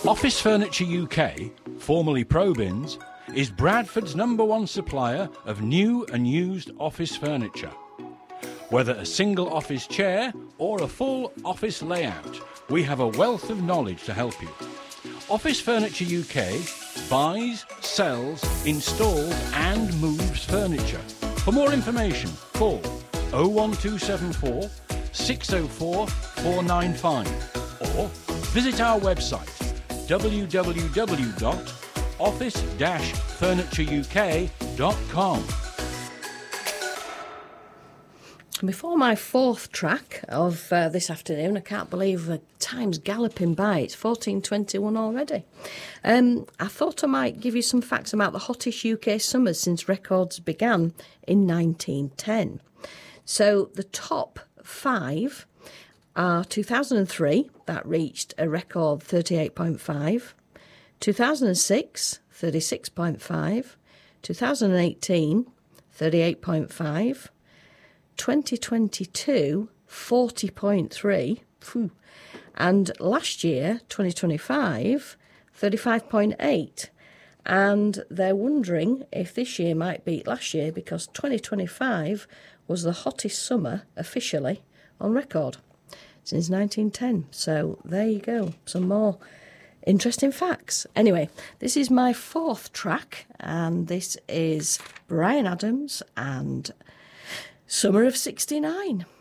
Office Furniture UK, formerly Probins, is Bradford's #1 supplier of new and used office furniture. Whether a single office chair or a full office layout, we have a wealth of knowledge to help you. Office Furniture UK buys, sells, installs and moves furniture. For more information, call 01274 604 495 or visit our website www.office-furnitureuk.com. Before my fourth track of this afternoon, I can't believe the time's galloping by. It's 14:21 already. I thought I might give you some facts about the hottest UK summers since records began in 1910. So the top 5 are 2003, that reached a record 38.5, 2006, 36.5, 2018, 38.5, 2022, 40.3, and last year, 2025, 35.8. And they're wondering if this year might beat last year because 2025 was the hottest summer officially on record since 1910. So there you go, some more interesting facts. Anyway, this is my fourth track, and this is Bryan Adams and Summer of '69.